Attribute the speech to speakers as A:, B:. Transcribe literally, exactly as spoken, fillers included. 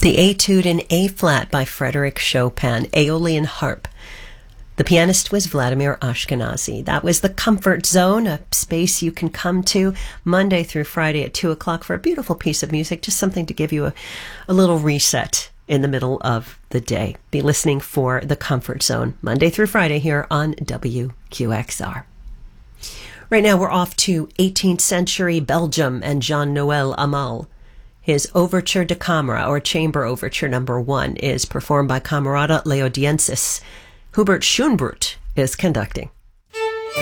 A: The Etude in A-flat by Frédéric Chopin, Aeolian harp. The pianist was Vladimir Ashkenazy. That was the Comfort Zone, a space you can come to Monday through Friday at two o'clock for a beautiful piece of music, just something to give you a, a little reset in the middle of the day. Be listening for the Comfort Zone Monday through Friday here on W Q X R. Right now we're off to eighteenth century Belgium and Jean-Noël Amal. His Overture de Camera, or Chamber Overture number one, is performed by Camerata Leodiensis. Hubert Schoenbrut is conducting.